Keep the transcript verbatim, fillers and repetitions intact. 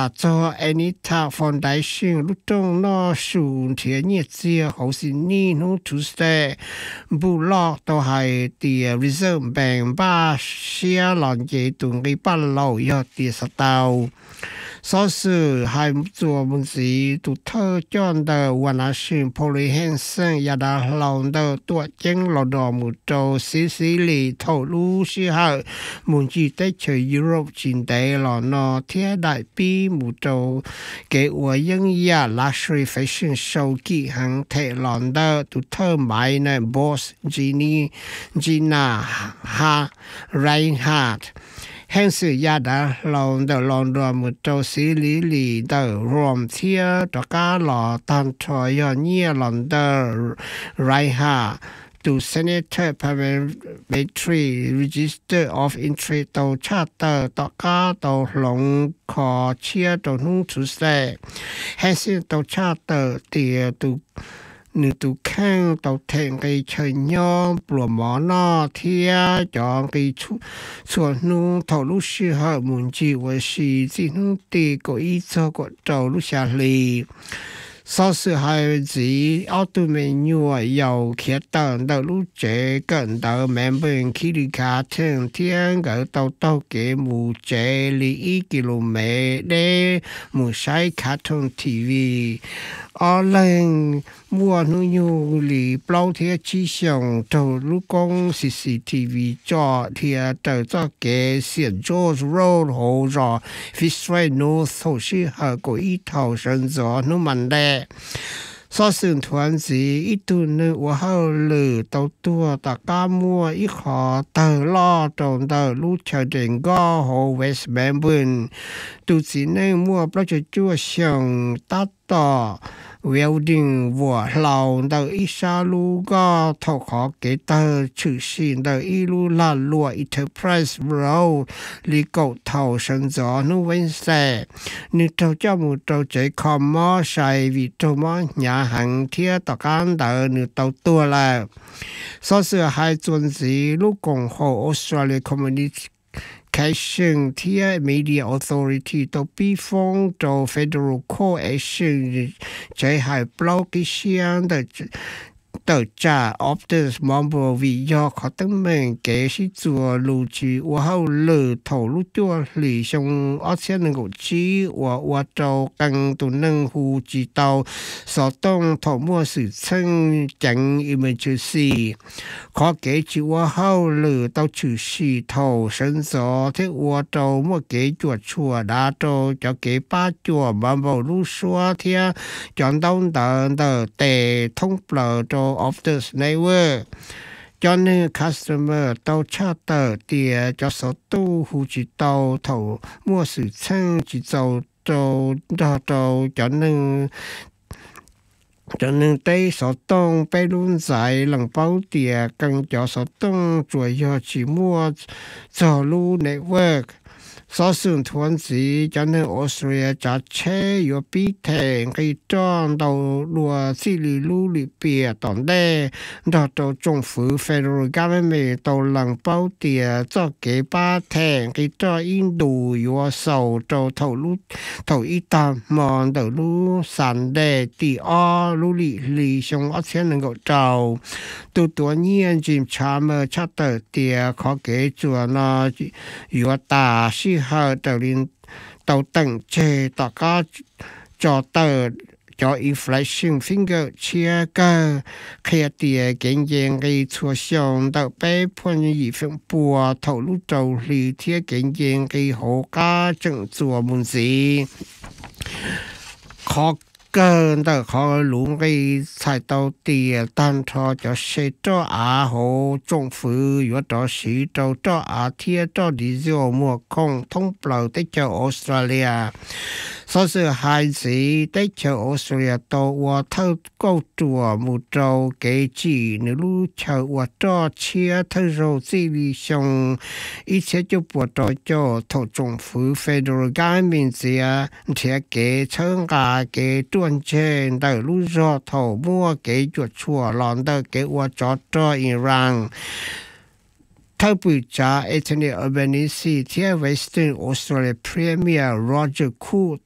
là cho Anita Foundation lúc trong nó sụn thiệt nhiệt chia hậu sinh ni nó chủ sẽ bù lọ tàu hai thì Reserve Bank ba xe lòn dễ tụng cái ba lầu do tiền sát tàu số sự hai chùa môn sĩ tụ thơ chọn tờ hoàn á sinh Polly Hansen ya đã lòng tờ tụa chân lò đỏ một trâu xí xí lì thầu lũ xí hợ muốn chỉ tới chơi Europe chính tế lò nó thiết đại bi một trâu kế ủa dân ya luxury fashion show kỳ hàng thể lòn tờ tụ thơ mãi nè boss Gina Gina Ha Reinhardt Hence ya đã lòng đờ lòng đờ một trâu xí lý lý đờ rộm thịa cho cá lò tàn trò ya nhia lòng đờ Reinhardt to Senator Parliamentary Register of Interest tàu chát tờ tọ cá tàu lòng khó chia tàu nung chủ xe Hence tàu chát tờ tìa tụ nữ tụ khang tàu thèn cái chơi nhau bùa mỏ nó thia chọn cái chu chuột nu thầu lúc xưa họ muốn chỉ với gì chỉ nu tì có ý cho có trâu lúc xa lì sau sự hai gì auto menu giàu khía tận đầu lúc trẻ gần đầu member khi đi cả thường thiên gỡ tàu tàu kế mù trẻ lý ý km để mù sai cartoon ti vi ở lên mua nu nhu lì bao thế chi xong tàu lúc công xê xê tê vê cho thì tàu cho kế xiển George Road hồ rõ Fitzroy North hồ sĩ họ có ý thầu sân gió nu mạnh đe so sừng thuần gì ít tu nữ của họ lử tàu tua ta cá mua ít họ tờ lo trồng tờ lúc chờ đến go hồ West Melbourne tu chỉ nên mua bao nhiêu chua xong tát tỏ welding vừa lâu tờ ít xa lu go thầu khó kế tờ chữ xin tờ ít lu là lụa Enterprise Road lý cầu thầu sân gió nu ven xe nữ trâu cho một trâu chạy khó mò xài vì trâu mò nhà hàng thiết tờ can tờ nữ tàu tua là so sự hai chuẩn gì lúc cộng hòa Australia Community Action Tia Media Authority to bi phong to Federal Court Action chạy hai block cái xiang的tờ trả Optus Mumble vì do khó tấm mình kế sĩ chùa lưu trì và hậu lử thổ lúc chùa lì xong ớt xe nâng cổ chí và và trâu căng tù nâng hù trì tàu sở tông thổ mua sự chân chẳng emergency khó kế chỉ và hậu lử tàu trừ xì thổ sân gió thế và trâu mua kế chùa chùa đá trâu cho kế ba chùa Mumble lưu xóa thia chọn đông tờ tờ tề thông bờ trâu Optus Network cho nên customer tàu charter tiền cho số tu hữu chỉ tàu thầu mua sự chân chỉ tàu tàu tàu tàu cho nên cho nên đây số đông bay luôn dài lần bao tiền cần cho số đông chủ yếu chỉ mua cho lu network số lượng thuần gì cho nên Australia trả chế yếu bị thèn cái tròn đầu lúa xí lì lú lì bìa tòn đê đó đầu政府 Federal Government đầu lần bao tiền cho cái ba thèn cái cho Indo yếu sầu đầu thầu lú thầu ít tam mòn đầu lú sản đê tì o lú lì lì xong ở trên nâng gạo trầu từ tuổi nhiên chìm cha mơ chắc tờ tiền khó kế chùa nó yếu ta xí họ tàu liên tàu tầng chế tàu cá cho tờ cho inflation finger chia cơ khi tiền kinh doanh cái chua xong tàu bé phun gì phân bùa thầu lúc trâu lì thiết kinh doanh cái hồ cá trứng chùa muốn gì khó gần tờ khó luôn cái sai tàu tiền tan cho cho xe cho à hồ政府有到时就cho à thiết cho đi vô mua không thông bầu tới cho Australia số sự hai gì tới cho Australia to và thâu câu chùa một trâu kế chỉ nếu lu chờ và cho chia thâu rồi gì đi xong ít sẽ cho bộ trò cho thầu政府 Federal Government gì à thì kế chân cả kế tuần trên đời lu do thầu mua kế chuột chùa lòn đời kế và cho cho Iran Thao bùi trả Anthony Albanese, Western Australia Premier Roger Cook